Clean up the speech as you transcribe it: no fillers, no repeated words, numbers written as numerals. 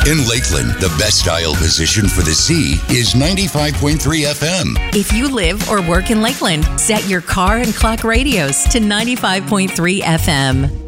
In Lakeland, the best dial position for the Z is 95.3 FM. If you live or work in Lakeland, set your car and clock radios to 95.3 FM.